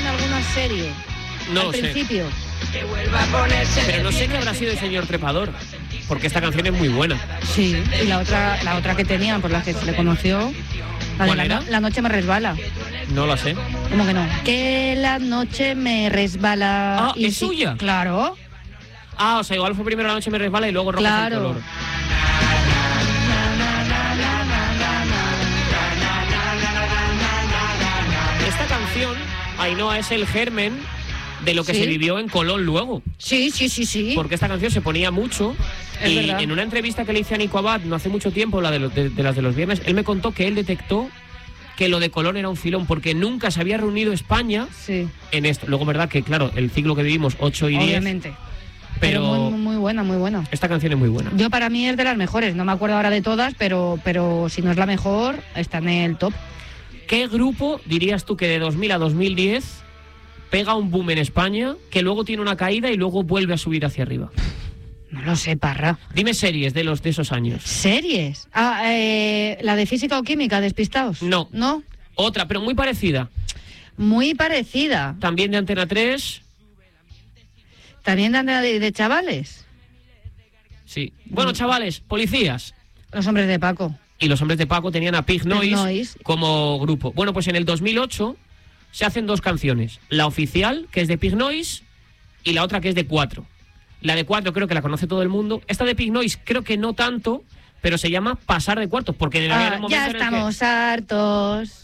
en alguna serie. No al lo sé. principio. Pero no sé qué habrá sido el señor Trepador, porque esta canción es muy buena. Sí, y la otra que tenía, por la que se le conoció, la de ¿Cuál era? La noche me resbala. No lo sé. ¿Cómo que no? Que la noche me resbala. Ah, ¿es suya? Claro. Ah, o sea, igual fue primero La noche me resbala y luego Rojo Claro. el color. Esta canción, Ainhoa, es el germen de lo que Sí. se vivió en Colón luego. Sí. Porque esta canción se ponía mucho. Es y verdad. en una entrevista que le hice a Nico Abad no hace mucho tiempo, la de las de los viernes, él me contó que él detectó que lo de Colón era un filón, porque nunca se había reunido España Sí, en esto. Luego, verdad que, claro, el ciclo que vivimos, 8 y 10, obviamente. pero muy buena, muy buena. esta canción es muy buena. Yo para mí es de las mejores, no me acuerdo ahora de todas, pero si no es la mejor, está en el top. ¿Qué grupo dirías tú que de 2000 a 2010 pega un boom en España, que luego tiene una caída y luego vuelve a subir hacia arriba? No lo sé, Parra. Dime series de esos años. ¿Series? Ah, la de física o química, despistados. No. ¿No? Otra, pero muy parecida. Muy parecida. También de Antena 3. También de chavales. Sí. Bueno, chavales, policías. Los hombres de Paco. Y los hombres de Paco tenían a Pig Noise, Noise. como grupo. Bueno, pues en el 2008 se hacen dos canciones. La oficial, que es de Pig Noise, y la otra que es de 4. La de 4 creo que la conoce todo el mundo. Esta de Pig Noise creo que no tanto, pero se llama Pasar de Cuartos, porque en el Ah, momento ya en el que- estamos hartos.